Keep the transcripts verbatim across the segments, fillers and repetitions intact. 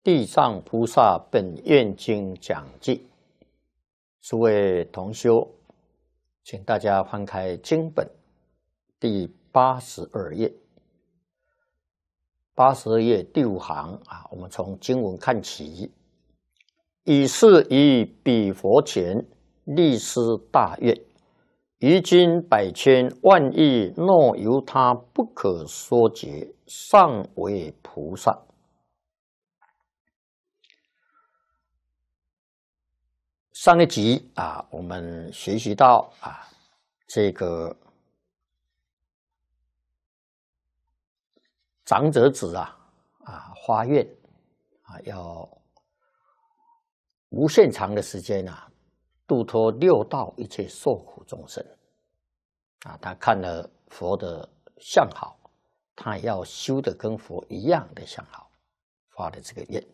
地藏菩萨本愿经讲记，诸位同修，请大家翻开经本第八十二页，八十二页第五行啊，我们从经文看起。以是以彼佛前立施大愿，于今百千万亿若由他不可说解，尚为菩萨。上一集啊，我们学习到啊，这个长者子啊啊发愿啊，要无限长的时间啊，度脱六道一切受苦众生啊。他看了佛的相好，他也要修的跟佛一样的相好，发的这个愿。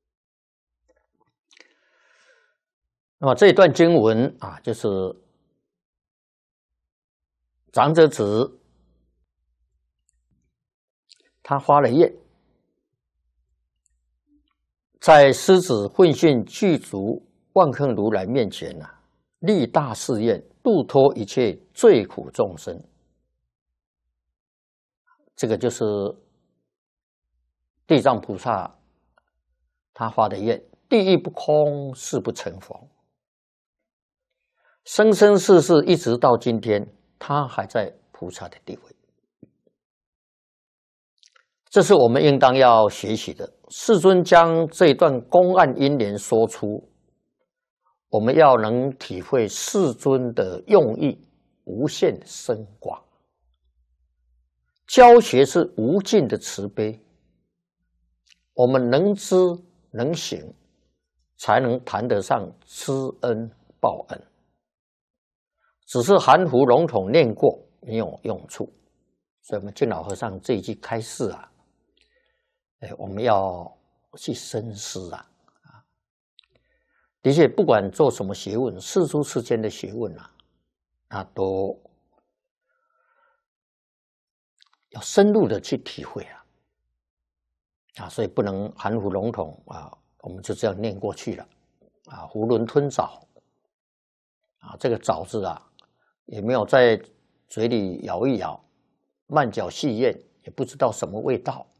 那么这一段经文啊，就是长者子他发了愿，在狮子混训具足万恒如来面前啊，立大誓愿，度脱一切罪苦众生。这个就是地藏菩萨他发的愿：地狱不空，誓不成佛。生生世世一直到今天，他还在菩萨的地位，这是我们应当要学习的。世尊将这一段公案因缘说出，我们要能体会世尊的用意无限深广。教学是无尽的慈悲，我们能知能行，才能谈得上知恩报恩。只是含糊笼统念过没有用处，所以我们净老和尚这一句开示啊，哎，我们要去深思啊啊！的确，不管做什么学问，世出世间的学问啊，那都要深入的去体会啊啊！所以不能含糊笼统啊，我们就这样念过去了啊，囫囵吞枣啊，这个枣字啊。也没有在嘴里咬一咬，慢嚼细咽，也不知道什么味道